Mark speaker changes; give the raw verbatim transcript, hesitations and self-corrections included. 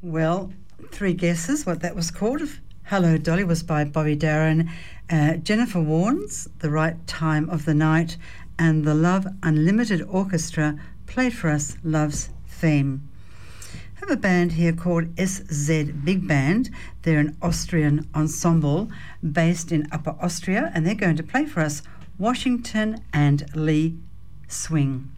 Speaker 1: Well, three guesses what that was called. Hello Dolly was by Bobby Darin. Uh, Jennifer Warnes, The Right Time of the Night, and the Love Unlimited Orchestra played for us Love's Theme. I have a band here called S Z Big Band. They're an Austrian ensemble based in Upper Austria, and they're going to play for us Washington and Lee Swing.